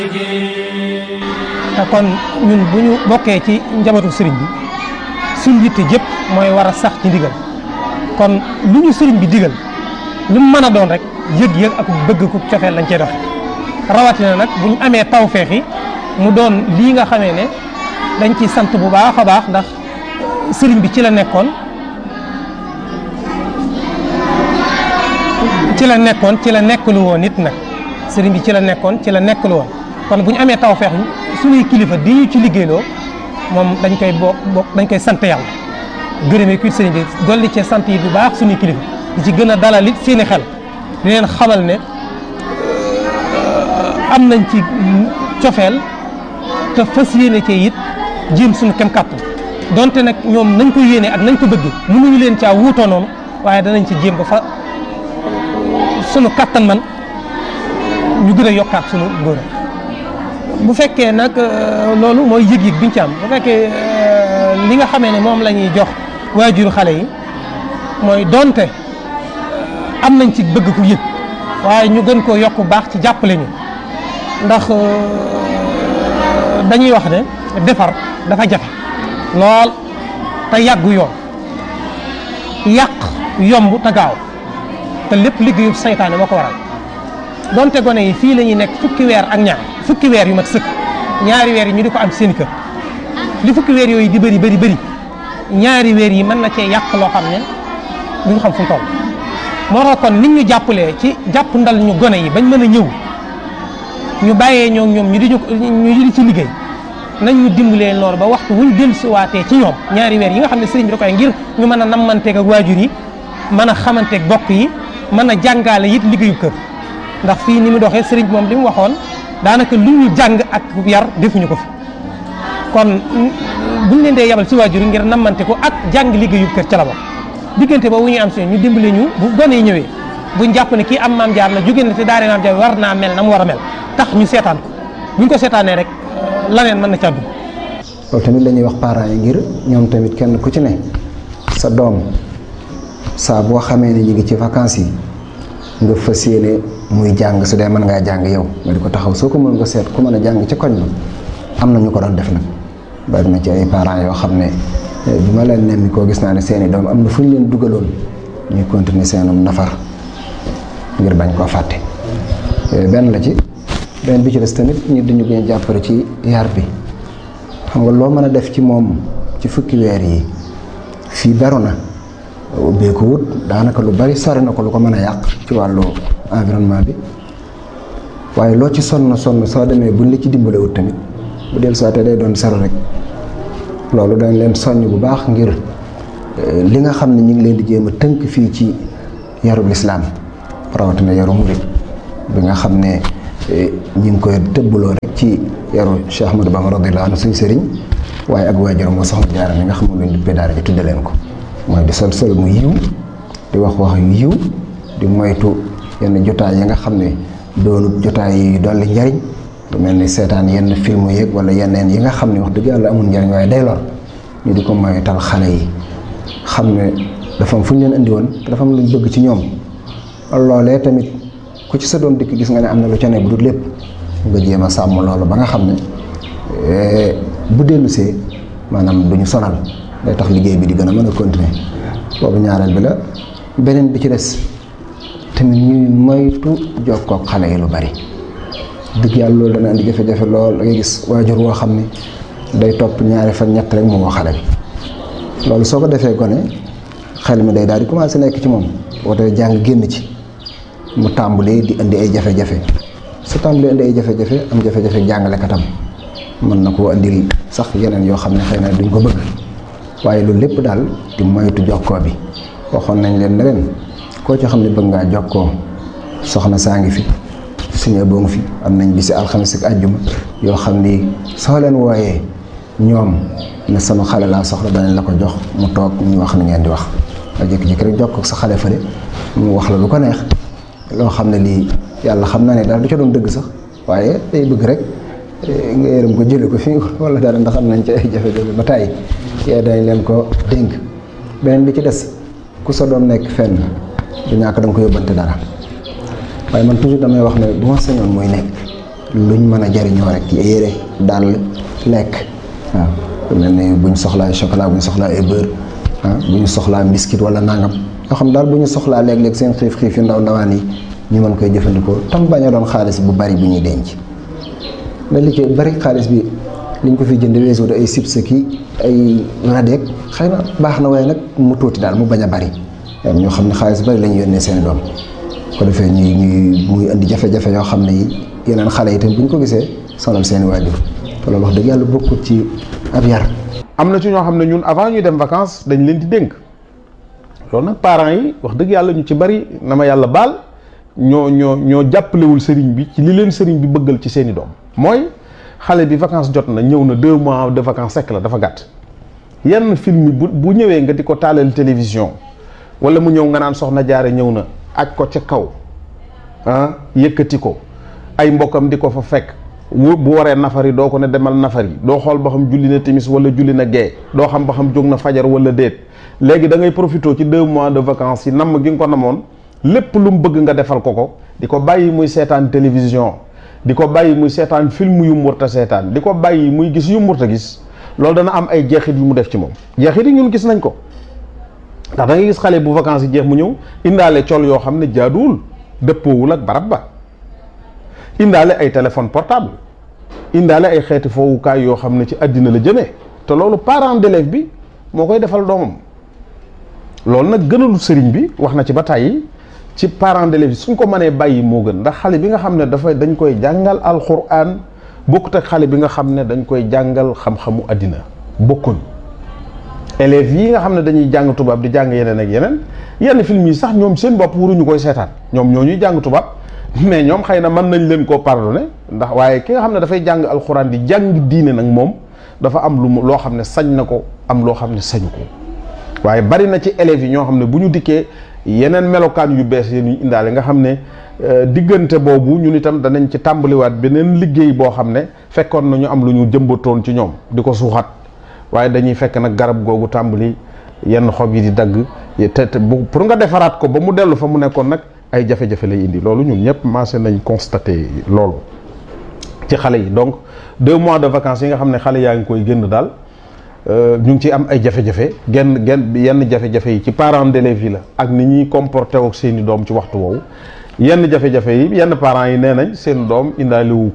te kon ñun bu ñu bokkee ci njabootu sëriñ bi suñ yitte jëpp mooy war a sax ci ndigal kon lu ñu sëriñ bi digal lu mu mën a doon rek yëg-yëg ak bëgg ku cofeel lañ cey doxe rawatina nag bu ñu amee tawfeex yi mu doon lii nga xamee ne dañ ciy sant bu baax a baax ndax sëriñ bi ci la nekkoon ci la nekkalu woon nit nag sëriñ bi ci la nekkoon ci la nekkalu woon kon bu ñu amee tawfeex suñuy kilifa di ñu ci liggéeyloo moom dañ koy dañ koy sant yàlla gërëmee kuy sëriñ bi dolli ci sant yi bu baax suñuy kilifa di ci gën a dalal it seeni xel di leen xamal ne am nañ ci cofeel te fas yéene cee it jéem suñu kem kàttan donte nag ñoom nañ ko yéene ak nañ ko bëgg mënuñu leen caa wuutoo noonu waaye danañ ci jéem ba fa sunu kàttan man ñu gën a yokkaat sunu ngóor bu fekkee nag loolu mooy yëg-yëg biñ ci am bu fekkee li nga xamee ne moom la ñuy jox waajuru xale yi mooy donte am nañ ci bëgg ku yëg waaye ñu gën koo yokk baax ci jàppale ñu ndax dañuy wax ne defar dafa jafe lool te yàggu yoon yàq yomb te gaaw te lépp liggéeyu saytaane moo ko waral donte gone yi fii la ñuy nekk fukki weer ak ñaar fukki weer yu mat sëkk ñaari weer yi ñu di ko am seen kër li fukki weer yooyu di bëri ñaari weer yi mën na cee yàq loo xam ne duñ xam fu mu toll moo tax kon nit ñu jàppalee ci jàpp ndal ñu gone yi bañ mën a ñëw ñu bàyyee ñoom ñu di ci liggéey nañ ñu dimbalee loolu ba waxtu wuñ dellusiwaatee ci ñoom ñaari weer yi nga xam ne sëriñ bi da koy ngir ñu mën a nammanteeg ak waajur yi mën a xamanteeg bokk yi mën a jàngaale it liggéeyu kër ndax fii ni mu doxee sëriñ bi moom li mu waxoon daanaka lu ñu jàng ak yar defuñu ko fi kon buñ leen dee yabal ci waajur yi ngir nammante ko ak jàng liggéeyu kër ca la bokk diggante boobu ñuy am si ñu dimbale ñu bu gone yi ñëwee buñ jàpp ne kii am maam jaar la jóge na te daare maam jaar war naa mel na mu war a mel tax ñu seetaan ko buñ ko seetaanee rek laneen mën na ca dugg. loolu tamit la ñuy wax parents yi ngir ñoom tamit kenn ku ci ne sa doom saa boo xamee ne ñu ngi ci vacances yi nga fas yéene muy jàng su dee mën ngaa jàng yow nga di ko taxaw soo ko mën nga seet ku mën a jàng ca koñ ba am na ñu ko doon def nag bari na ci ay parents yoo xam ne bi ma leen nemmi koo gis naa ne seeni doom am na fu ñu leen dugaloon ñuy continuer seenum nafar ngir bañ koo fàtte benn la ci benn bi ci des tamit ñu dañu gën a jàppale ci yar bi xam nga loo mën a def ci moom ci fukki weer yi fii beru na ubbeeku wut daanaka lu bari sori na ko lu ko mën a yàq ci wàllu environnement bi waaye loo ci sonn soo demee buñ la ci dimbale wut tamit bu del soité day doon sero rek loolu dañ leen soññ bu baax ngir li nga xam ne ñu ngi leen di jéem a tënk fii ci yarub lislaam rawatina yaru murid bi nga xam ne ñu ngi koy tëbbaloo rek ci yaru Cheikh Ahmadou Bamba radiyallahu anhu suñu sëriñ waaye ak waajuram moo soxna Jaara mi nga xam ne leen duppee daara ji tudde leen ko mooy di sol mu yiw di wax yu yiw di moytu yenn jotaay yi nga xam ne doonut jotaay yi dolli njariñ lu mel ni seetaan yenn film yeeg wala yeneen yi nga xam ne wax dëgg yàlla amul njariñ waaye day lor ñu di ko moytal xale yi xam ne dafa am fu ñu leen indi woon te dafa am luñ bëgg ci ñoom loolee tamit ku ci sa doom dikk gis nga ne am na lu ca ne bu dul lépp nga jéem a sàmm loolu ba nga xam ne bu dellusee maanaam duñu sonal day tax liggéey bi di gën a mën a continuer boobu ñaareel bi la beneen bi ci des tamit ñuy moytu jokkook xale yi lu bari dëgg yàlla loolu dana andi jafe-jafe lool da ngay gis waajur woo xam ne day topp ñaari fan ñett rek mu woo xale bi loolu soo ko defee gone xel mi day daal di commencé nekk ci moom wootee jàng génn ci mu tàmbalee di indi ay jafe-jafe su tàmbalee indi ay jafe-jafe am jafe-jafe jàngalekatam mën na koo andil sax yeneen yoo xam ne xëy na duñ ko bëgg waaye loolu lépp daal di moytu jokkoo bi waxoon nañ leen ne leen koo ci xam ne bëgg ngaa jokkoo soxna saa ngi fi suñu boo ngi fi am nañ bisi alxames ak àjjuma yoo xam ni soo leen wooyee ñoom ne sama xale laa soxla danañ la ko jox mu toog ñu wax ni ngeen di wax nga jékki-jékki rek jokkoo ak sa xale fële mu wax la lu ko neex loo xam ne lii yàlla xam na ne daal du ca doon dëgg sax waaye day bëgg rek nga yërëm ko jële ko fii wala dara ndax am nañ ci ay jafe-jafe ba tàyyi yee dañ leen ko dénk beneen bi ci des ku sa doom nekk fenn du ñàkk da nga ko yóbbante dara waaye man toujours damay wax ne bu ma sañoon muy nekk luñ mën a jariñoo rek yére daal lekk waaw mel ni buñ soxlaa chocolat buñ soxlaa ay beurre buñ soxlaa biscuit wala nangam yoo xam daal bu ñu soxlaa léeg-léeg seen xiif yu ndaw ndawaan yi ñu mën koy jëfandikoo tam bañ a doon xaalis bu bari bu ñuy denc la li ci bari xaalis bi liñ ko fi jënd weesu ay chips ki ay radeek xëy na baax na waaye nag mu tuuti daal mu bañ a bari ñoo xam ne xaalis bari la ñu yónnee seen doom ko defee ñuy muy indi jafe-jafe yoo xam ne yi yeneen xale yi tam bu ñu ko gisee sonal seeni waajur te loolu wax dëgg yàlla bokkut ci ab yar. am na ci ñoo xam ne ñun avant ñuy dem vacances dañ leen di dénk loolu nag parents yi wax dëgg yàlla ñu ci bari na ma yàlla baal ñoo jàppalewul sëriñ bi ci li leen sëriñ bi bëggal ci seeni doom mooy xale bi vacances jot na ñëw na 2 mois de vacances sekk la dafa gàtt yenn film bu ñëwee nga di ko taalal télévision wala mu ñëw nga naan soxna jaare ñëw na aj ko ca kaw yëkkati ko ay mbokkam di ko fa fekk bu waree nafari doo ko ne demal nafari doo xool ba xam julli na timis wala julli na gee doo xam ba xam jóg na fajar wala déet léegi da ngay profité ci 2 mois de vacances yi namm gi nga ko namoon lépp lu mu bëgg nga defal ko di ko bàyyi muy seetaan télévision di ko bàyyi muy seetaan film yu murta seetaan di ko bàyyi muy gis yu murta gis loolu dana am ay jeexit yu mu def ci moom jeexit yi ñun gis nañ ko ndax da ngay gis xale bu vacances yi jeex mu ñëw indaale col yoo xam ne jaaduwul dëppoowul ak barab ba indaale ay téléphone portable indaale ay xeeti foowukaay yoo xam ne ci àddina la jëmee te loolu parent d'élève bi moo koy defal doomam loolu nag gënalu sëriñ bi wax na ci ba tàyyi ci parent d'élève bi suñ ko mënee bàyyi moo gën ndax xale bi nga xam ne dañ koy jàngal alxuraan bokkut ak xale bi nga xam ne dañ koy jàngal xam-xamu àddina bokkuñ élèves yi nga xam ne dañuy jàng tubaab di jàng yeneen ak yenn film yi sax ñoom seen bopp waruñu koy seetaan ñoom ñoo ñuy jàng tubaab mais ñoom xëy na mën nañ leen koo pardonné ndax waaye ki nga xam ne dafay jàng alxuraan di jàng diine nag moom dafa am loo xam ne sañ na ko am loo xam ne sañu ko waaye bari na ci élèves yi ñoo xam ne bu ñu dikkee yeneen melokaan yu bees yi ñu indaale nga xam ne diggante boobu ñun itam danañ ci tàmbaliwaat beneen liggéey boo xam ne fekkoon na ñu am lu ñu jëmbatoon ci ñoom di ko suuxat waaye dañuy fekk nag garab googu tàmbali yenn xob yi di dagg te pour nga defaraat ko ba mu dellu fa mu nekkoon nag ay jafe-jafe lay indi loolu ñun ñëpp maase nañ constaté loolu ci xale yi donc 2 mois de vacances yi nga xam ne xale yaa ngi koy génn daal ñu ngi ci am ay jafe-jafe yenn jafe-jafe yi ci parents d'élèves yi la ak ni ñuy comporté ak seeni doom ci waxtu woowu yenn jafe-jafe yi yenn parents yi nee nañ seen doom indaaliwu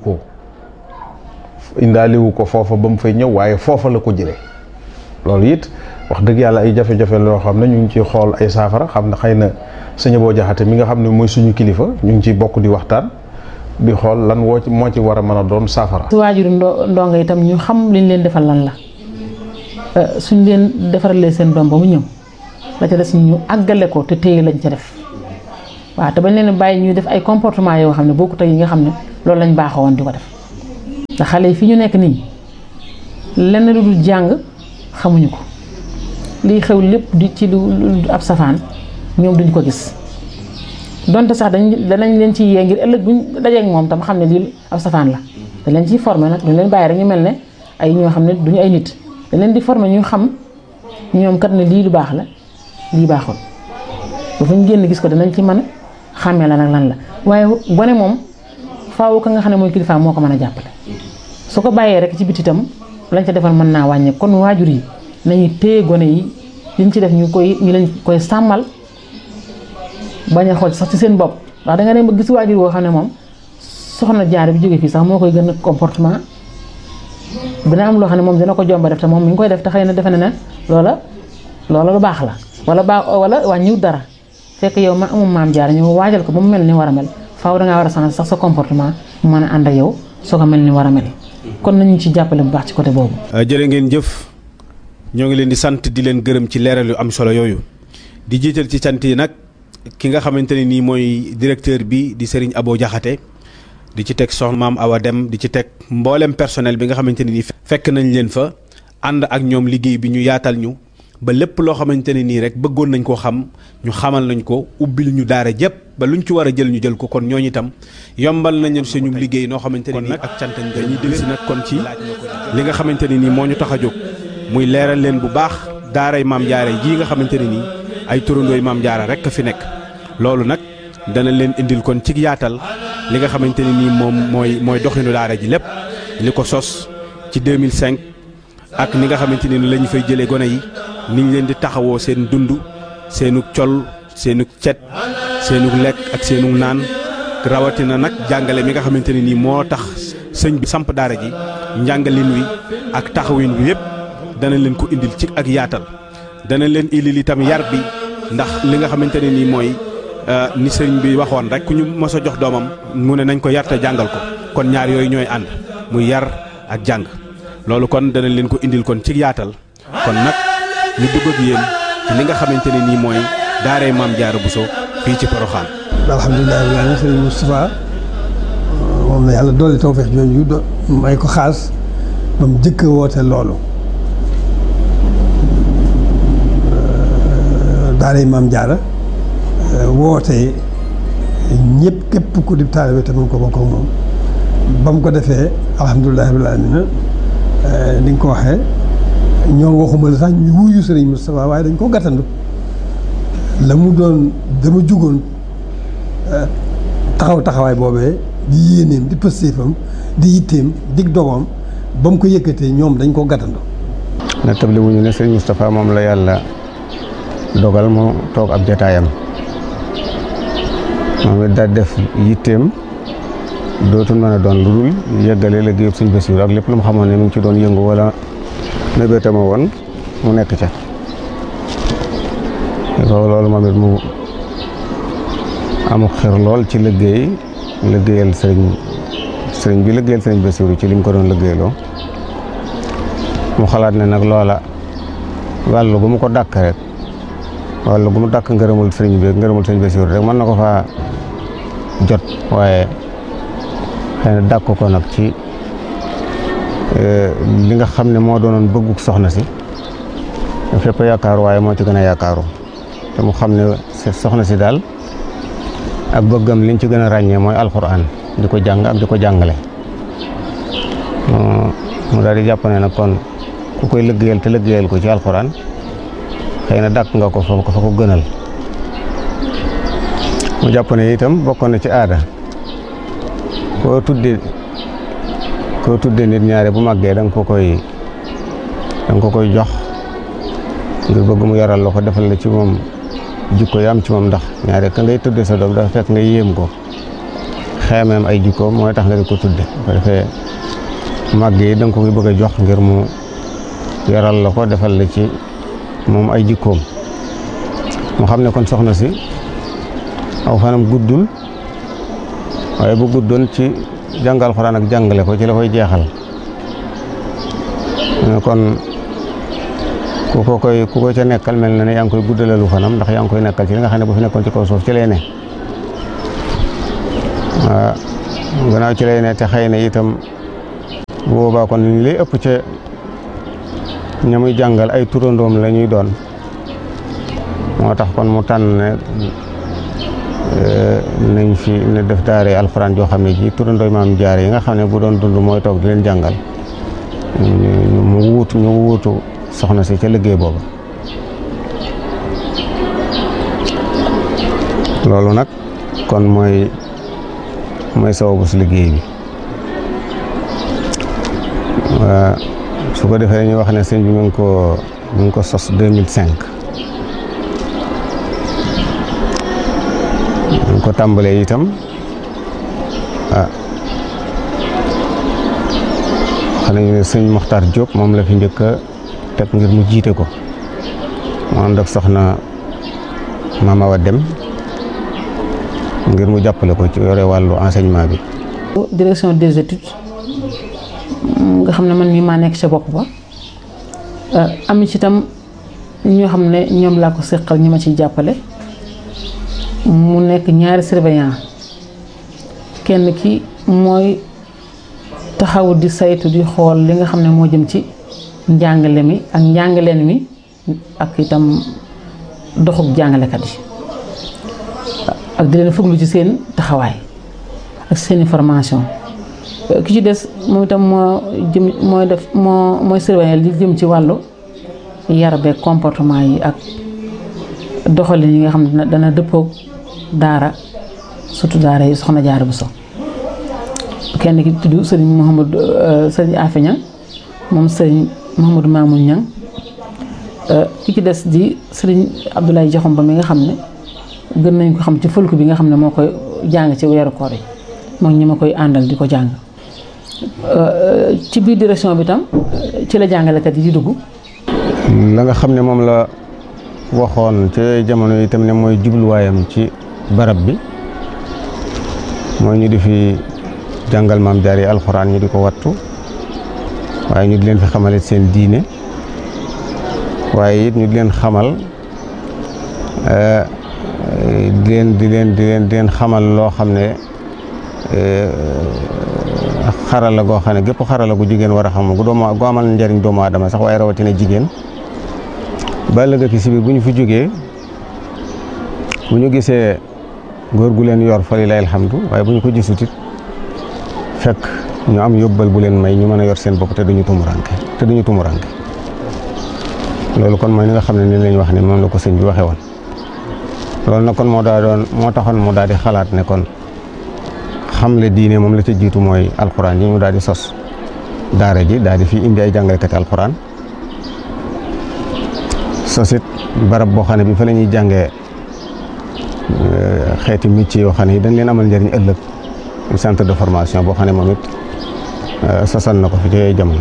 ko foofa ba mu fay ñëw waaye foofa la ko jëlee loolu it wax dëgg yàlla ay jafe-jafe loo xam ne ñu ngi ciy xool ay saafara xam ne xëy na sëñ boo jaxate mi nga xam ne mooy suñu kilifa ñu ngi ciy bokk di waxtaan di xool lan moo ci war a mën a doon saafara. su waajuru ndongo itam ñu xam liñ leen defal lan la suñ leen defaralee seen doom ba mu ñëw la ca des ñu àggale ko te téye lañ ca def waaw te bañ leen bàyyi ñuy def ay comportement yoo xam ne bokkut ak yi nga xam ne loolu lañ baaxoo woon di ko def ndax xale yi fi ñu nekk nii lenn lu dul jàng xamuñu ko liy xew lépp di ci lu ab safaan ñoom duñ ko gis donte sax danañ leen ci yee ngir ëllëg buñ dajeek moom tam xam ne lii ab safaan la dañ leen ciy formé nag duñ leen bàyyi rek ñu mel ne ay ñoo xam ne duñu ay nit dañ leen di formé ñu xam ñoom kat ne lii lu baax la lii baaxul ba fu ñu génn gis ko danañ ci mën a xàmmee la nag lan la waaye gone moom faaw ka nga xam ne mooy kilifa moo ko mën a jàppale su ko bàyyee rek ci biti itam lañ ca defal mën naa wàññe kon waajur yi nañu téye gone yi liñ ci def ñu leen koy sàmmal bañ a xool sax ci seen bopp ndax da nga dem ba gis waajur woo xam ne moom soxna jaar bi jóge fii sax moo koy gën a comportement dina am loo xam ne moom dina ko jomba def te moom mi ngi koy def te xëy na defe na ne loola lu baax la wala wàññiwut dara fekk yow ma amul maam jaar ñëw waajal ko ba mu mel ni war a mel faaw dangaa war a changer sax sa comportement mu mën a ànd ak yow soo ko mel ni war a mel kon nañu ci jàppale bu baax ci côté boobu. jërë ngeen jëf ñoo ngi leen di sant di leen gërëm ci leeral yu am solo yooyu di jiital ci sant yi nag ki nga xamante ne nii mooy directeur bi di Serigne Abo Diakhaté di ci teg soxna Maam Awa Dem di ci teg mboolem personnel bi nga xamante ne nii fekk nañ leen fa ànd ak ñoom liggéey bi ñu yaatal ñu ba lépp loo xamante ne nii rek bëggoon nañ koo xam ñu xamal nañ ko ubbil ñu daara jëpp ba luñ ci war a jël ñu jël ko kon ñooñu itam yombal nañu suñu liggéey noo xamante ne nii ak cantañ dañuy dellu si nag kon ci li nga xamante ne nii moo ñu tax a jóg muy leeral leen bu baax daaray Maam Jaara jii nga xamante ne nii ay turandooy Maam Jaara rek a fi nekk loolu nag dana leen indil kon ci yaatal li nga xamante ne nii moom mooy doxinu daara ji lépp li ko sos ci 2005 ak ni nga xamante ne ni la ñu fay jëlee gone yi ni ñu leen di taxawoo seen dund seenu col seenu cet seenu lekk ak seenu naan rawatina nag jàngale mi nga xamante ne nii moo tax sëñ bi samp daara ji njàngalin wi ak taxawin wi yëpp dana leen ko indil ci ak yaatal dana leen indil itam yar bi ndax li nga xamante ne nii mooy ni sëñ bi waxoon rek ku ñu mos a jox doomam mu ne nañ ko yar te jàngal ko kon ñaar yooyu ñooy ànd muy yar ak jàng loolu kon dana leen ko indil kon ci yaatal kon nag ñu dugg ak yéen ci li nga xamante ne nii mooy daaray Maam Jaara Buso fii ci Porokhane. alhamdulilah rabbil aalamiin sëriñ Moustapha moom la yàlla dolli tawfeex jooju may ko xaas ba mu jëkk woote loolu daaray Maam Jaara woote ñëpp képp ku di taalibe te mu ko bokk ak moom ba mu ko defee alhamdulilah rabbil aalamiin ni nga ko waxee ñoo waxuma la sax ñu wuyu sëriñ Moustapha waaye dañ ko gàttandu la mu doon dama jugoon taxawaay boobee di yéeneem di pëstéefam di yitteem dig dogoom ba mu ko yëkkatee ñoom dañ ko gàttandu. na table wuñu ne sëriñ Moustapha moom la yàlla dogal mu toog ab jataayam moom it daal def yitteem dootul mën a doon lu dul yëggale liggéeyub sëñ Bassirou ak lépp lu mu xamoon ne mu ngi ci doon yëngu wala mébétama woon mu nekk ca loolu moom it mu amul xër lool ci liggéeyal sëriñ bi liggéeyal sëriñ Bassirou ci li mu ko doon liggéeyloo mu xalaat ne nag loola wàllu gu mu ko dàkk rek wàllu gu mu dàkk ngërëmul sëriñ bi ngërëmul sëriñ Bassirou rek mën na ko faa jot waaye xëy na dàkk ko nag ci li nga xam ne moo doonoon bëgguk soxna si fépp yaakaaru waaye moo ci gën a yaakaaru te mu xam ne soxna si daal ak bëggam liñ ci gën a ràññee mooy alxuraan di ko jàng ak di ko jàngale mu daal di jàpp ne nag kon ku koy liggéeyal te liggéeyal ko ci alxuraan xëy na dàkk nga ko fa ko gënal mu jàpp ne itam bokkoon na ci aada koo tudde nit ñaare bu màggee da nga ko koy jox ngir bëgg mu yaral la ko defal la ci moom jikko yi am ci moom ndax ñaare ka ngay tudde sa doom dafa fekk nga yéem ko xeemeem ay jikkoom mooy tax nga di ko tudde ko defee màgg yi da nga ko koy bëgg a jox ngir mu yaral la ko defal la ci moom ay jikkoom mu xam ne kon soxna si aw fanam guddul waaye bu guddoon ci jàngal Alxuraan ak jàngale ko ci la koy jeexal kon ku ko ca nekkal mel na ne yaa ngi koy guddalalu fanam ndax yaa ngi koy nekkal ci li nga xam ne bu fi nekkoon ci kaw suuf ci lay ne waaw gannaaw ci lay ne te xëy na itam bu boobaa kon li lay ëpp ca ña muy jàngal ay turandoom la ñuy doon moo tax kon mu tànn ne nañ fi ne def daare alxuraan joo xam ne ji turandooy Maam Jaara yi nga xam ne bu doon dund mooy toog di leen jàngal ñu wuutu soxna si ca liggéey booba loolu nag kon mooy sababu si liggéey bi su ko defee ñu wax ne sëñ bi mi ngi ko sos 2005 ñu ko tàmbalee itam xam nañu ne sëñ Mokhtar Diop moom la fi njëkk a teg ngir mu jiite ko mu ànd ak soxna Mame Awa Dem ngir mu jàppale ko ci yore wàllu enseignement bi. direction des études nga xam ne man mii maa nekk ca bopp ba am ci itam ñoo xam ne ñoom laa ko seqal ñi ma ciy jàppale mu nekk ñaari surveillant kenn ki mooy taxaw di saytu di xool li nga xam ne moo jëm ci njàngale mi ak njàngaleen mi ak itam doxub jàngalekat yi ak di leen fuglu ci seen taxawaay ak seeni formation ki ci des moom itam mooy surveiller li jëm ci wàllu yar beeg comportement yi ak doxalin yi nga xam ne dana dëppoog daara surtout daara yi Soxna Jaara Buso kenn ki tudd sëriñ Mouhamadou sëriñ Afe Ñang moom sëriñ Mouhamadou Mamoun Ñang ki ci des di sëriñ Abdoulaye Jaxumba mi nga xam ne gën nañ ko xam ci fëlku bi nga xam ne moo koy jàng ci weeru koor yi moom ñi ma koy àndal di ko jàng ci biir direction bi tam ci la jàngalekat yi di dugg. la nga xam ne moom la waxoon ci jamono yi tam ne mooy jubluwaayam ci barab bi mooy ñu di fi jàngal maam jaar yi alxuraan ñu di ko wattu waaye ñu di leen fi xamale seen diine waaye it ñu di leen xamal di leen xamal loo xam ne xarala goo xam ne gépp xarala gu jigéen war a xam gu amal njariñ doomu aadama sax waaye rawatina jigéen ba ëllëg ki si biir bu ñu fi jógee bu ñu gisee góor gu leen yor fa lillahi alhamdu waaye bu ñu ko gisut it fekk ñu am yóbbal bu leen may ñu mën a yor seen bopp te duñu tumuranke loolu kon mooy ni nga xam ne ni lañ wax ne moom la ko sëñ bi waxee woon loolu nag kon moo taxoon mu daal di xalaat ne kon xamle diine moom la ca jiitu mooy alxuraan yi ñu daal di sos daara ji daal di fi indi ay jàngalekati alxuraan sosit barab boo xam ne bi fa la ñuy jàngee xeeti métier yoo xam ne yi dañ leen amal njëriñ ëllëg centre de formation boo xam ne moom it sosal na ko fi ci jamono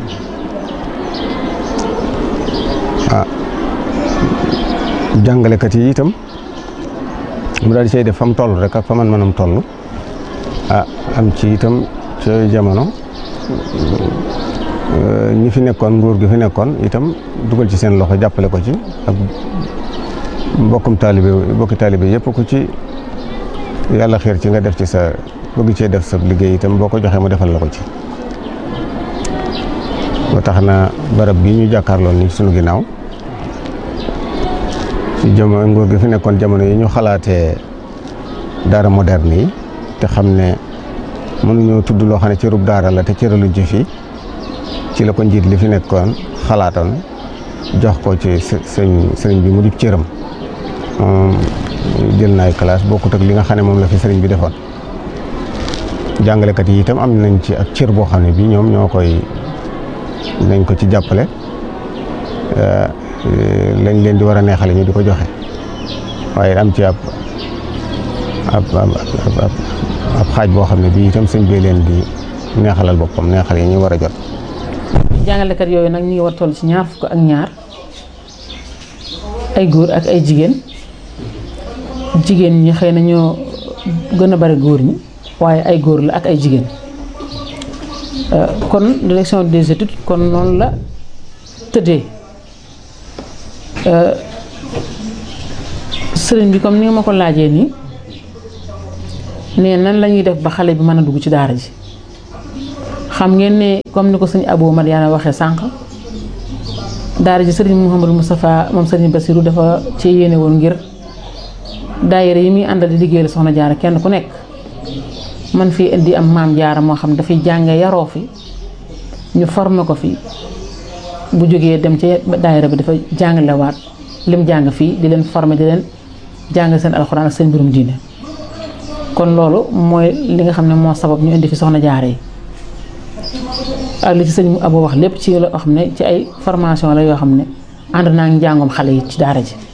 jàngalekat yi itam mu daal di say def fa mu toll rek ak fa man mënam toll am ci itam ci jamono ñi fi nekkoon nguur gi fi nekkoon itam dugal ci seen loxo jàppale ko ci ak mbokki taalibe yëpp ku ci yàlla xiir ci nga def ci sa bëgg cee def sa liggéey itam boo ko joxee mu defal la ko ci ba tax na barab bi ñu jàkkaarloon ni sunu ginnaaw ci jamono nguur gi fi nekkoon jamono yi ñu xalaatee daara moderne yi te xam ne mënuñoo tudd loo xam ne cërub daara la te cëraluñ ci fii ci la ko njiit li fi nekkoon xalaatoon jox ko ci sëriñ bi mu di cëram jël na ay classe bokkut ak li nga xam ne moom la fi sëriñ bi defoon jàngalekat yi itam am nañ ci ak cër boo xam ne bii ñoom ñoo koy nañ ko ci jàppale lañ leen di war a neexale ñu di ko joxe waaye am ci ab xaaj boo xam ne bii itam sëñ bi leen di neexalal boppam neexal yi ñu war a jot. jàngalekat yooyu nag ñu ngi war toll ci 22 ay góor ak ay jigéen ñi xëy na ñoo gën a bari góor ñi waaye ay góor la ak ay jigéen kon direction des études kon noonu la tëddee sëriñ bi comme ni nga ma ko laajee nii ne nan la ñuy def ba xale bi mën a dugg ci daara ji xam ngeen ne comme ni ko sëñ Abou Madiana waxee sànq daara ji sëriñ Mouhamadou Moustapha moom sëriñ Bassirou dafa ci yéene woon ngir daayira yi muy àndal di liggéeyal soxna jaara kenn ku nekk man fii indi am maam jaara moo xam dafay jànge yaroo fi ñu formé ko fi bu jógee dem ci daayira bi dafa jàngalewaat lim jàng fii di leen formé di leen jàng seen alxuraan ak seen mbirum diine kon loolu mooy li nga xam ne moo sabab ñu indi fi soxna jaara yi ak li ci sëñ Abo wax lépp ci loo xam ne ci ay formation la yoo xam ne ànd naa ngi njàngum xale yi ci daara ji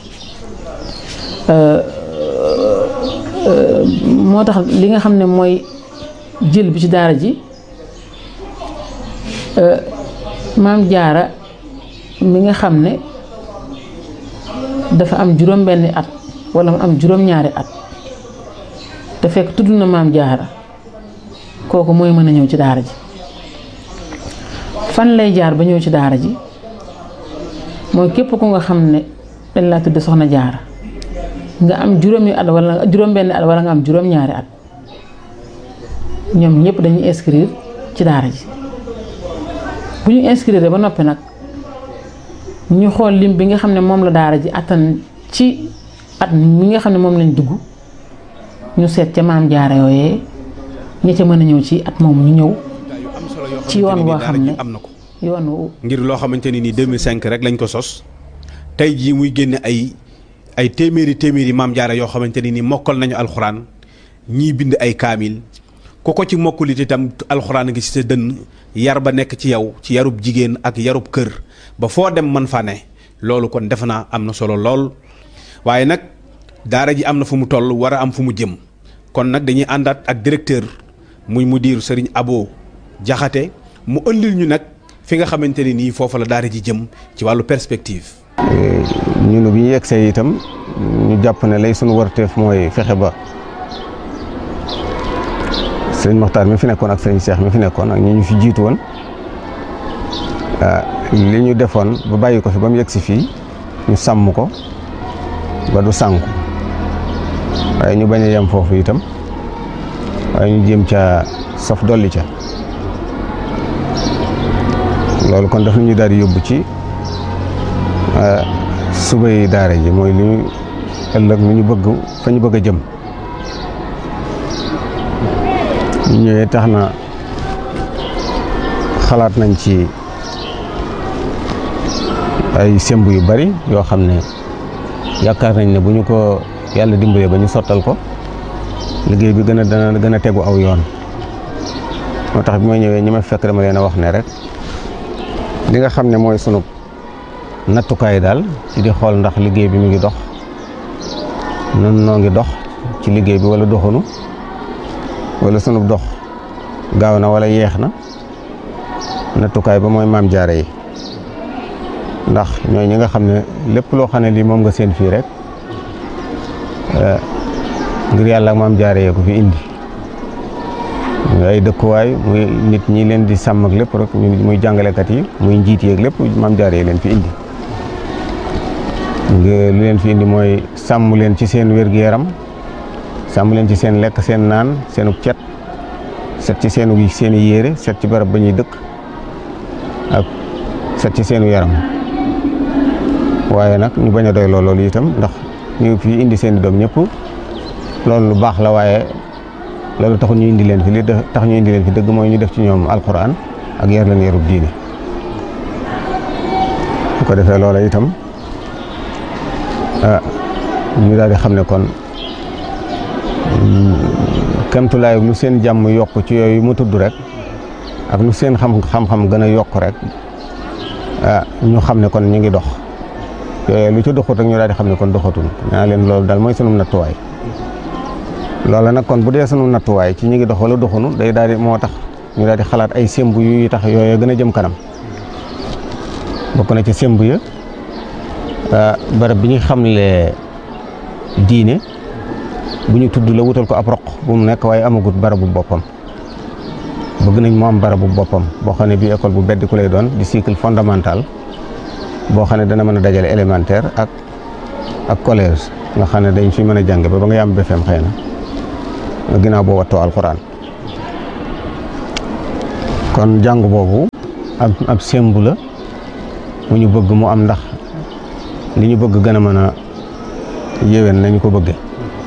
moo tax li nga xam ne mooy jël bi ci daara ji maam jaara mi nga xam ne dafa am juróom-benni at wala mu am juróom-ñaari at te fekk tudd na maam jaara kooku mooy mën a ñëw ci daara ji fan lay jaar ba ñëw ci daara ji mooy képp ku nga xam ne dañ laa tudd soxna jaara nga am juróomi at wala juróom-benni at wala nga am juróom-ñaari at ñoom ñëpp dañuy inscrire ci daara ji bu ñu inscrire ba noppi nag ñu xool lim bi nga xam ne moom la daara ji attan ci at mi nga xam ne moom lañ dugg ñu seet ca maam jaara yooyee ña ca mën a ñëw ci at moom ñu ñëw ci yoon woo xam ne am na ko yoon wu ngir loo xamante ni 2005 rek lañ ko sos tey jii muy génne ay téeméeri maam jaara yoo xamante ni mokkal nañu alxuraan ñii bind ay kaamil ku ko ci mokkulit itam alxuraan ngi ci sa dënn yar ba nekk ci yow ci yarub jigéen ak yarub kër ba foo dem man fa ne loolu kon defe naa am na solo lool. waaye nag daara ji am na fu mu toll war a am fu mu jëm kon nag dañuy àndaat ak directeur muy mudir Serigne Abo Jaxate mu ëndil ñu nag fi nga xamante ne nii foofa la daara ji jëm ci wàllu perspective. ñun bi ñu yegsee itam ñu jàpp ne lay sunu warteef mooy fexe ba sëriñ Moxtaar mi fi nekkoon ak sëriñ Cheikh mi fi nekkoon ak ñi ñu fi jiitu woon li ñu defoon ba bàyyi ko fi ba mu yegsi fii ñu sàmm ko ba du sànku waaye ñu bañ a yem foofu itam waaye ñu jéem ca saf dolli ca loolu kon daf ñu daal di yóbbu ci subay daara ji mooy li ñu ëllëg lu ñu bëgg fa ñu bëgg a jëm ñu ñëwee tax na xalaat nañ ci ay semb yu bari yoo xam ne yaakaar nañ ne bu ñu ko yàlla dimbalee ba ñu sottal ko liggéey bi dana gën a tegu aw yoon moo tax bi ma ñëwee ñi ma fekk dama leen a wax ne rek li nga xam ne mooy sunu nattukaay daal ci di xool ndax liggéey bi mu ngi dox nun noo ngi dox ci liggéey bi wala doxunu wala sunu dox gaaw na wala yeex na nattukaay ba mooy maam jaare yi ndax ñooy ñi nga xam ne lépp loo xam ne lii moom nga seen fii rek ngir yàlla ak maam jaare yee ko fi indi muy ay dëkkuwaay muy nit ñi leen di sàmm ak lépp rek muy jàngalekat yi muy njiit yeeg lépp maam jaare yi leen fi indi lu leen fi indi mooy sàmm leen ci seen wér-gu-yaram sàmm leen ci seen lekk seen naan seenu cet set ci seeni yére set ci barab ba ñuy dëkk ak set ci seenu yaram waaye nag ñu bañ a doy loolu itam ndax ñu fi indi seen i doom ñëpp loolu lu baax la waaye loolu taxul ñu indi leen fi li tax ñu indi leen fi dëgg mooy ñu def ci ñoom alquran ak yar leen yarub diine bu ko defee loola itam ñu daal di xam ne kon kemtulaay lu seen jàmm yokk ci yooyu mu tudd rek ak lu seen xam-xam gën a yokk rek ñu xam ne kon ñu ngi dox yooyu lu ci doxut rek ñu daal di xam ne kon doxatul ñaa leen loolu daal mooy sunu nattuwaay loola nag kon bu dee sunu nattuwaay ci ñu ngi dox wala doxunu day daal di moo tax ñu daal di xalaat ay semb yu tax yooyu gën a jëm kanam bokk na ci semb ya barab bi ñu xamle diine bu ñu tudd la wutal ko ab roq bu mu nekk waaye amagut barabu boppam bëgg nañ mu am barabu boppam boo xam ne bii école bu beddi ku lay doon di cycle fondamental boo xam ne dana mën a dajale élémentaire ak collège nga xam ne dañ fi mën a jàng ba nga yam BFEM xëy na ginnaaw boo wattoo alxuraan kon jàng boobu ab sembu la mu ñu bëgg mu am ndax li ñu bëgg gën a mën a yéwén nañu ko bëgge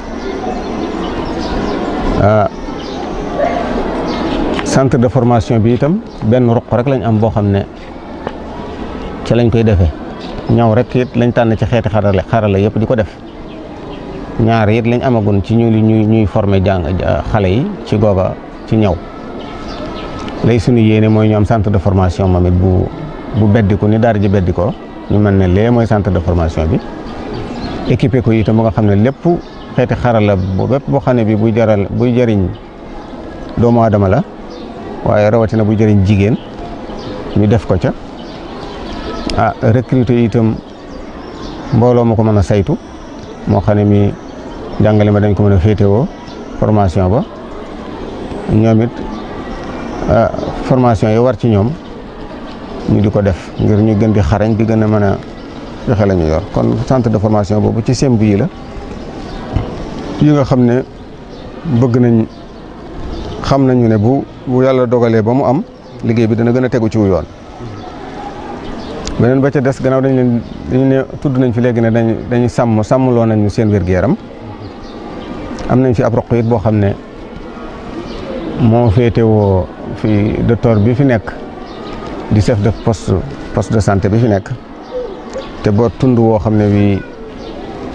centre de formation bi itam benn ruq rek lañ am boo xam ne ci lañ koy defee ñaw rek it lañ tànn ci xeeti xarala yëpp di ko def ñaar it lañ amagun ci ñuy former xale yi ci googa ci ñaw lay suñu yéene mooy ñu am centre de formation moom it bu beddiku ni daara ji beddikoo ñu mën ne lee mooy centre de formation bi équipé ko itam ba nga xam ne lépp xeeti xarala bépp boo xam ne bi buy jëriñ doomu aadama la waaye rawatina buy jëriñ jigéen ñu def ko ca recruter itam mbooloo ma ko mën a saytu moo xam ne mi jàngale ma dañ ko mën a féetewoo formation ba ñoom it formation yi war ci ñoom ñu di ko def ngir ñu gën di xarañ di gën a mën a joxe la ñu yor kon centre de formation boobu ci semb yi la yi nga xam ne bëgg nañ xam nañu ne bu yàlla dogalee ba mu am liggéey bi dana gën a tegu ci wu yoon beneen ba ca des gannaaw dañu ne tudd nañ fi léegi ne dañuy sàmmloo nañu seen wér-gu-yaram am nañ fi ab roq it boo xam ne moo féetewoo fi docteur bi fi nekk di chef de poste de santé bi fi nekk te boo tund woo xam ne bii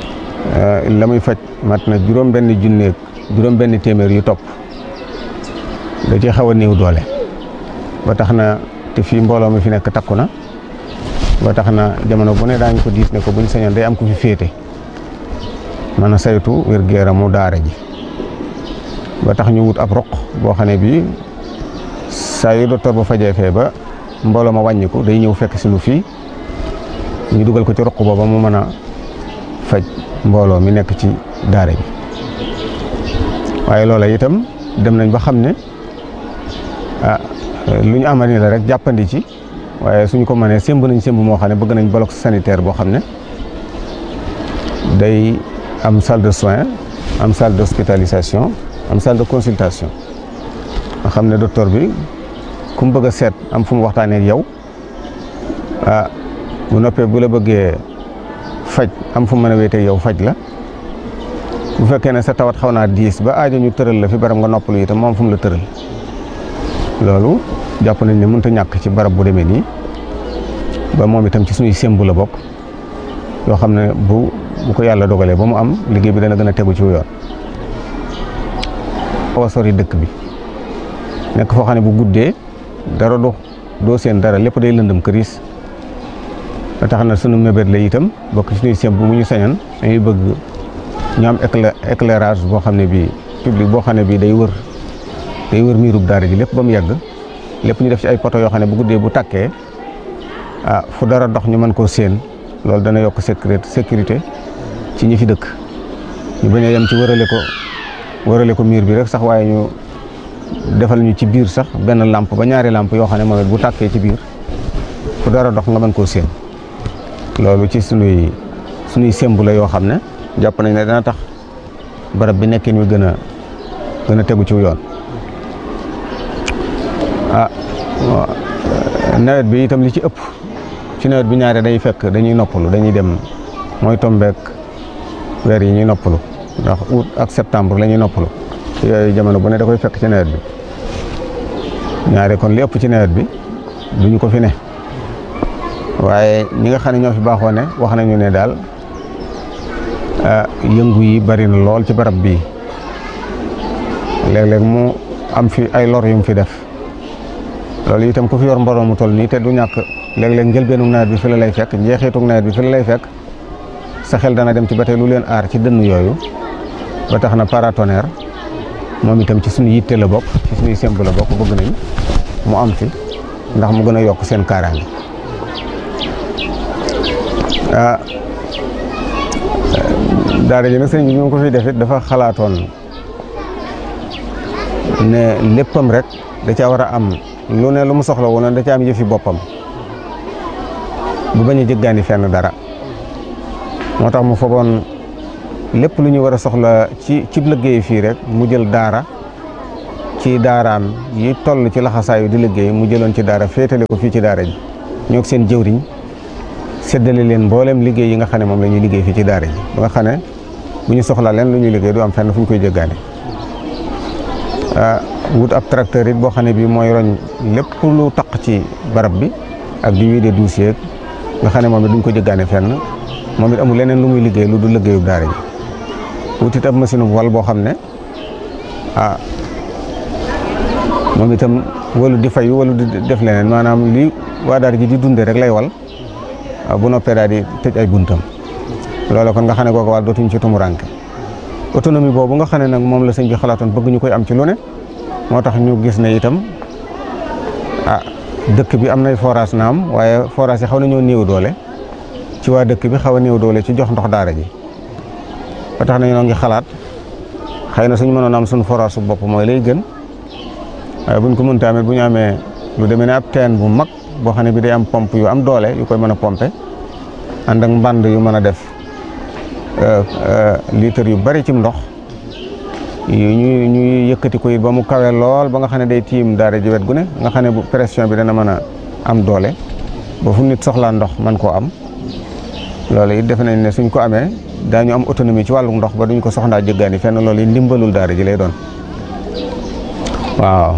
la muy faj mat na juróom benn téeméer yu topp da ci xaw a néew doole ba tax na te fii mbooloo mi fi nekk takku na ba tax na jamono bu ne daañu ko diis ne ko buñ sañoon day am ku fi féete mën a saytu wér-gu-yaramu daara ji ba tax ñu wut ab roq boo xam ne bii saa yu docteur ba fajee fee ba mbooloo ma wàññiku day ñëw fekk si nu fii ñu dugal ko ci roq booba mu mën a faj mbooloo mi nekk ci daara ji waaye loola itam dem nañ ba xam ne lu ñu amal ni la rek jàppandi ci waaye suñ ko mënee sémb nañ sémb moo xam ne bëgg nañ bloc sanitaire boo xam ne day am salle de soins am salle d'hospitalisation am salle de consultation nga xam ne docteur bi ku mu bëgg a seet am fu mu waxtaanee ak yow bu noppee bu la bëggee faj am fu mu mën a wéetee yow faj la bu fekkee ne sa tawat xaw naa diis ba aajo ñu tëral la fi barab nga noppalu itam moom fu mu la tëral loolu jàpp nañ ne mënut a ñàkk ci barab bu demee nii ba moom itam ci suñuy sémbu la bokk yoo xam ne bu ko yàlla dogalee ba mu am liggéey bi dana gën a tegu ci yoon. xaw a sori dëkk bi nekk foo xam ne bu guddee dara doo seen dara lépp day lëndëm këriis ba tax na sunu mébét la itam bokk ci suñuy sémbu bu ñu sañan dañuy bëgg ñu am éclairage boo xam ne bii public boo xam ne bii day wër miirub daara ji lépp ba mu yàgg lépp ñu def ci ay poto yoo xam ne bu guddee bu tàkkee fu dara dox ñu mën koo séen loolu dana yokk sécurité ci ñi fi dëkk ñu bañ a yem ci wërale ko miir bi rek sax waaye ñu defal ñu ci biir sax benn lampe ba ñaari lampe yoo xam ne moom it bu tàkkee ci biir fu dara dox nga mën koo séen loolu ci sunuy sémbu la yoo xam ne jàpp nañ ne dana tax barab bi nekkin wi gën a tegu ci yoon. nawet bi itam li ci ëpp ci nawet bi ñaare day fekk dañuy noppalu dañuy dem mooy tombeek weer yi ñuy noppalu ndax août ak septembre la ñuy noppalu yooyu jamono bu ne da koy fekk ci nawet bi ñaare kon li ëpp ci nawet bi duñu ko fi ne waaye ñi nga xam ne ñoo fi baaxoo ne wax nañu ne daal yëngu yi bari na lool ci barab bii léeg-léeg mu am fi ay lor yu mu fi def loolu itam ku fi yor mbooloo mu toll nii te du ñàkk léeg-léeg njëlbeenu nawet bi fi la lay fekk njeexitu nawet bi fi la lay fekk sa xel dana dem ci ba tey lu leen aar ci dënn yooyu ba tax na paratonnerre moom itam ci suñu yitte la bokk ci suñuy sémb la bokk bëgg nañ mu am fi ndax mu gën a yokk seen kaaraange daara ji nag sëñ bi ñu ko fi def it dafa xalaatoon ne léppam rek da caa war a am lu ne lu mu soxla woon da caa am yëfi boppam bu bañ a jëggaani fenn dara moo tax mu fogoon lépp lu ñu war a soxla ci liggéey fii rek mu jël daara ci daaraam yi toll ci laxasaayu di liggéey mu jëloon ci daara féetale ko fii ci daara ji ñoo seen jëwriñ séddale leen mboolem liggéey yi nga xam ne moom la ñuy liggéey fii ci daara ji ba nga xam ne bu ñu soxla leen lu ñuy liggéey du am fenn fu ñu koy jëggaane wut ab tracteur it boo xam ne bii mooy roñ lépp lu taq ci barab bi ak di wiide dossier nga xam ne moom it duñ ko jëggaane fenn moom it amul leneen lu muy liggéey lu du liggéeyub daara ji wut it ab machine bu wal boo xam ne moom itam walu di fayu walu di def leneen maanaam li waa daara ji di dunde rek lay wal bu noppee daal di tëj ay buntam loolu kon nga xam ne kooku wàll dootuñ ci tumuranke autonomie boobu nga xam ne nag moom la sëñ bi xalaatoon bëgg ñu koy am ci lu ne moo tax ñu gis ne itam dëkk bi am nay forage naam waaye forage yi xaw nañoo néew doole ci waa dëkk bi xaw a néew doole ci jox ndox daara ji ba tax na ñoo ngi xalaat xëy na suñu mënoon am suñu forage su bopp mooy lay gën waaye buñ ko mënta amee bu ñu amee lu demee ne ab teen bu mag boo xam ne bi day am pompe yu am doole yu koy mën a pomper ànd ak mbànd yu mën a def litre yu bari ci ndox ñuy yëkkati ko it ba mu kawe lool ba nga xam ne day tiim daara ji wet gu ne nga xam ne bu pression bi dana mën a am doole ba fu nit soxlaa ndox mën koo am loolu it defe nañ ne suñ ko amee daañu am autonomie ci wàllu ndox ba duñ ko soxlaa jëggaani fenn loolu it ndimbalul daara ji lay doon waaw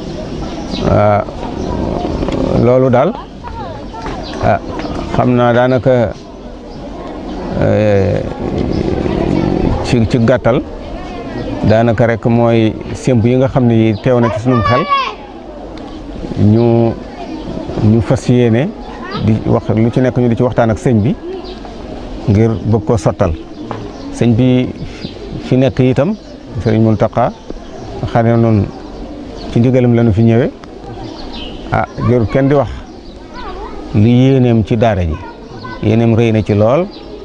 loolu daal xam naa daanaka ci gàttal daanaka rek mooy sémb yi nga xam ne yi teew na ci sunum xel ñu fas yéene di wax lu ci nekk ñu di ci waxtaan ak sëñ bi ngir bëgg koo sottal sëñ bi fi nekk itam sëriñ Mountakha xam ne noonu ci ndigalam la ñu fi ñëwee jërul kenn di wax li yéeneem ci daara ji yéeneem rëy na ci lool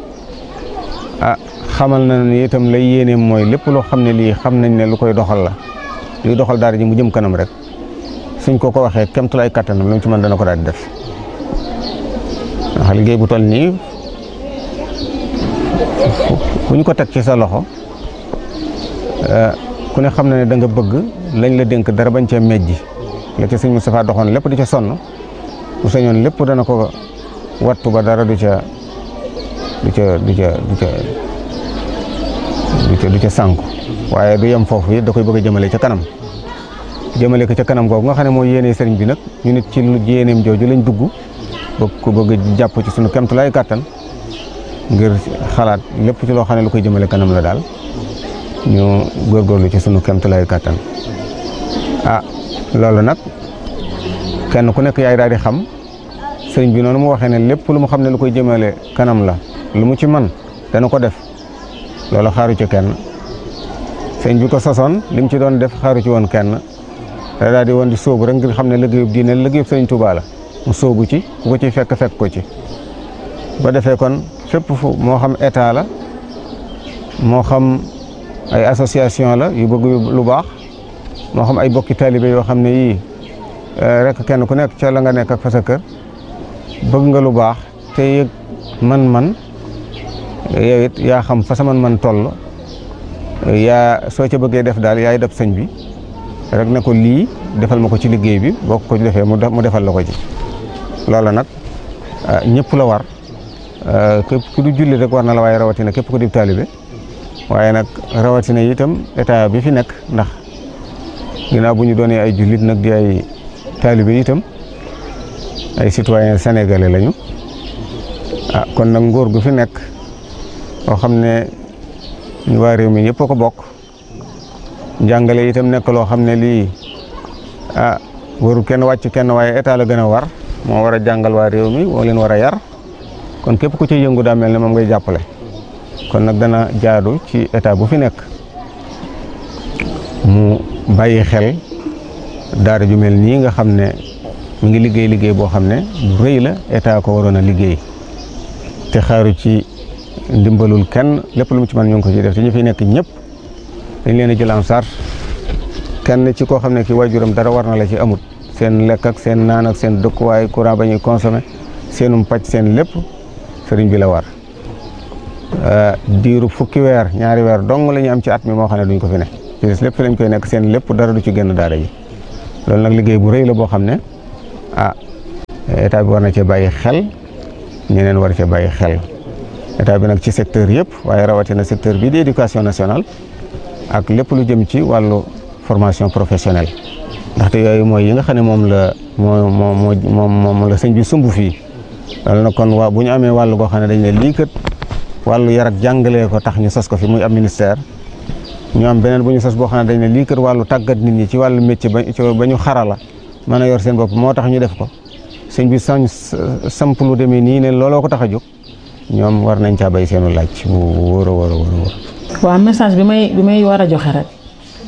xamal na ni itam lay yéeneem mooy lépp loo xam ne lii xam nañ ne lu koy doxal la luy doxal daara ji mu jëm kanam rek suñ ko waxee kemtulaay kattanam lu mu ci mën dana ko daal di def ndax liggéey bu toll nii bu ñu ko teg ci sa loxo ku ne xam na ne da nga bëgg lañ la dénk dara bañ cee mejji la ci sëñ Moustapha doxoon lépp di ca sonn bu sañoon lépp dana ko wattu ba dara du ca sànku waaye du yem foofu it da koy bëgg a jëmale ca kanam jëmale ko ca kanam googu nga xam ne mooy yéene sëriñ bi nag ñu nit ci lu yéeneem jooju lañ dugg bëgg jàpp ci sunu kemtulaay kàttan ngir xalaat lépp ci loo xam ne lu koy jëmale kanam la daal ñu góorgóorlu ci sunu kemtulaay kàttan loolu nag kenn ku nekk yaay daal di xam sëriñ bi noonu mu waxee ne lépp lu mu xam ne lu koy jëmale kanam la lu mu ci man dana ko def loolu xaaru ci kenn sëriñ bi ko sosoon li mu ci doon def xaaru ci woon kenn da daal di woon di sóobu rek ngir xam ne liggéeyub diine liggéeyub sëriñ Tuubaa la mu sóobu ci ku ko ci fekk ko ci ba defee kon fépp fu moo xam état la moo xam ay association la yu bëgg lu baax moo xam ay bokki taalibe yoo xam ne yii rek kenn ku nekk ca la nga nekk ak fa sa kër bëgg nga lu baax te yëg man yow it yaa xam fa sa man toll yaa soo ca bëggee def daal yaay def sëñ bi rek ne ko lii defal ma ko ci liggéey bi boo ko defee mu defal la ko ci loola nag ñëpp la war képp ku du julli rek war na la waaye rawatina képp ku di taalibe waaye nag rawatina itam état bi fi nekk ndax ginnaaw bu ñu doonee ay jullit nag di ay taalibe itam ay citoyen sénégalais lañu kon nag nguur gu fi nekk boo xam ne ñu waa réew mi yëpp a ko bokk njàngale itam nekk loo xam ne lii warul kenn wàcc kenn waaye état la gën a war moo war a jàngal waa réew mi moo leen war a yar kon képp ku ci yëngu daa mel ne moom ngay jàppale kon nag dana jaadu ci état bu fi nekk mu bàyyi xel daara ju mel nii nga xam ne mu ngi liggéey boo xam ne bu rëy la état ko waroon a liggéey te xaaru ci ndimbalul kenn lépp lu mu ci mën ñu ngi ko ci def te ñu fi nekk ñëpp dañ leen a jël en charge kenn ci koo xam ne ki waajuram dara war na la ci amut seen lekk ak seen naan ak seen dëkkuwaay courant ba ñuy consommé seenum pàcc seen lépp sëriñ bi la war diiru fukki weer ñaari weer dong la ñu am ci at mi moo xam ne duñ ko fi ne ci des lépp fi lañ koy nekk seen lépp dara du ci génn daara ji loolu nag liggéey bu rëy la boo xam ne état bi war na cee bàyyi xel ñeneen war cee bàyyi xel état bi nag ci secteur yëpp waaye rawatina secteur bi di éducation nationale ak lépp lu jëm ci wàllu formation professionnelle ndaxte yooyu mooy yi nga xam ne moom la sëñ bi sumb fii loolu nag kon bu ñu amee wàllu goo xam ne dañ ne lii kat wàllu yar ak jàngalee ko tax ñu sos ko fi muy am ministère ñu am beneen bu ñu sos boo xam ne dañ ne lii kat wàllu tàggat nit ñi ci wàllu métier ba ñu xarala mën a yor seen bopp moo tax ñu def ko sëñ bi samp lu demee nii ne looloo ko tax a jóg ñoom war nañ caa bay seenu laaj bu wóor a wóor a wóor. waaw message bi may war a joxe rek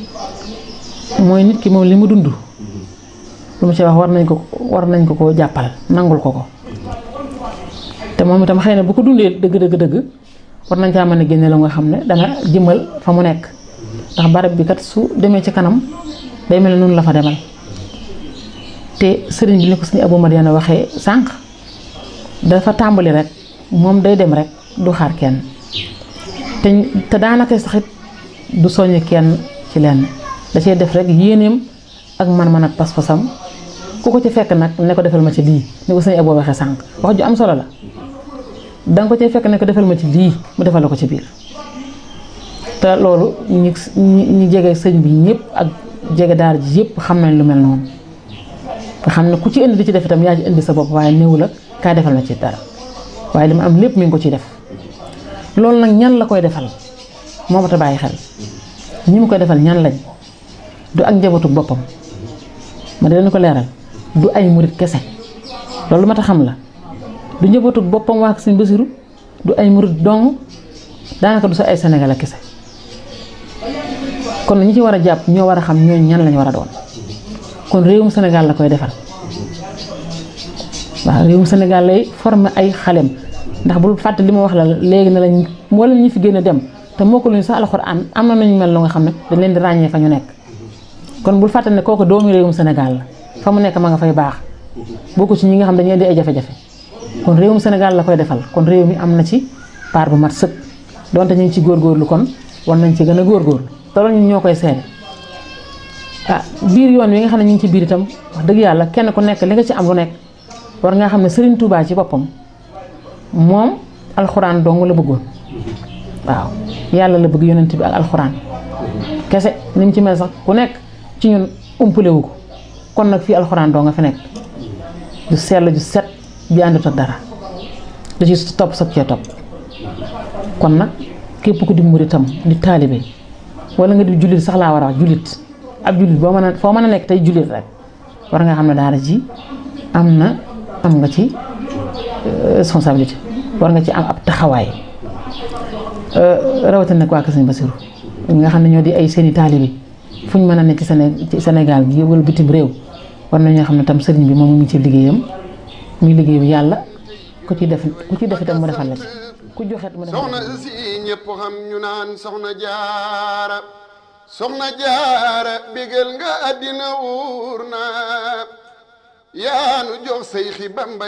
mooy nit ki moom li mu dund lu mu ci wax war nañ ko koo jàppal nangul ko te moom itam xëy na bu ko dundee dëgg war nañ caa mën a génne la nga xam ne dana jëmal fa mu nekk ndax barab bi kat su demee ci kanam day mel ne noonu la fa demal te sëriñ bi ni ko sëriñ Abou Madiana waxee sànq dafa tàmbali rek moom day dem rek du xaar kenn te daanaka saxit du soññ kenn ci lenn da cee def rek yéeneem ak man-man ak pas-pasam ku ko ci fekk nag ne ko defal ma ci lii ni ko sëriñ Abou waxee sànq wax ju am solo la danga ko cee fekk ne ko defal ma ci lii mu defal la ko ci biir te loolu ñi jege sëñ bi ñëpp ak jege daara ji yëpp xam nañ lu mel noonu nga xam ne ku ci indi di ci def itam yaa ci indi sa bopp waaye néew la kaa defal ma ci dara waaye li ma am lépp mi ngi ko ciy def loolu nag ñan la koy defal moo ma ta bàyyi xel ñi mu koy defal ñan lañ du ak njabootu boppam ma dina ko leeral du ay murit kese loolu ma ta xam la du njabootu boppam waa Sëñ Basiru du ay murit dong daanaka du sa ay Sénégal kese kon ñi ci war a jàpp ñoo war a xam ñooñu ñan lañ war a doon kon réewum Sénégal la koy defal waaw réewum Sénégal lay former ay xalem ndax bul fàtte li ma wax la léegi ne lañ moo leen ñi fi gën a dem te moo ko luñu sax alxuraan am na nañu mel lu nga xam ne dañ leen di ràññee fa ñu nekk kon bul fàtte ne kooku doomu réewum Sénégal la fa mu nekk ma nga fay baax bokku ci ñi nga xam dañuy di ay jafe-jafe kon réewum Sénégal la koy defal kon réew mi am na ci part bu mat sëkk donte ñu ngi ci góorgóorlu kon war nañ ci gën a góorgóorlu te loolu ñun ñoo koy seede biir yoon wi nga xam ne ñu ngi ci biir itam wax dëgg yàlla kenn ku nekk li nga ci am lu nekk war nga xam ne Serigne Touba ci boppam moom alxuraan dong la bëggoon waaw yàlla la bëgg yonent bi ak alxuraan kese ni mu ci mel sax ku nekk ci ñun umpale wu ko kon nag fii alxuraan dong nga fi nekk ju sell ju set ju àndut ak dara da ci topp sag cee topp kon nag képp ku di muritam di taalibe wala nga di jullit sax laa war a wax jullit ab jullit boo mën a foo mën a nekk tey jullit rek war nga xam ne daara ji am nga ci responsabilité war nga ci am ab taxawaay rawatina nag waa Kër Sëñ Basiru ñi nga xam ne ñoo di ay seeni taalibe fu ñu mën a nekk ci Sénégal gi wala bitim réew war nañoo xam ne tam sëriñ bi moom mu ngi ci liggéeyam muy liggéey bi yàlla ku ci def itam mu defal la ci ku joxet mu defal la ci. soxna si ñëpp xam ñu naan soxna jaara bégal nga àddina wuur na yaa nu jox say xi Bamba